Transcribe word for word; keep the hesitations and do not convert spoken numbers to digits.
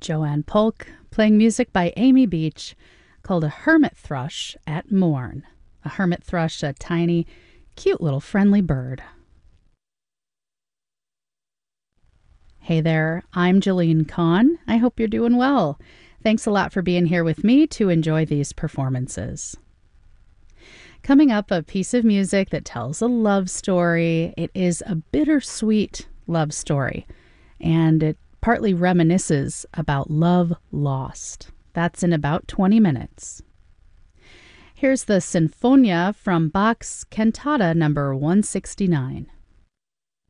Joanne Polk, playing music by Amy Beach, called A Hermit Thrush at Morn. A hermit thrush, a tiny, cute little friendly bird. Hey there, I'm Jolene Kahn. I hope you're doing well. Thanks a lot for being here with me to enjoy these performances. Coming up, a piece of music that tells a love story. It is a bittersweet love story, and it partly reminisces about love lost. That's in about twenty minutes. Here's the Sinfonia from Bach's Cantata number one sixty-nine.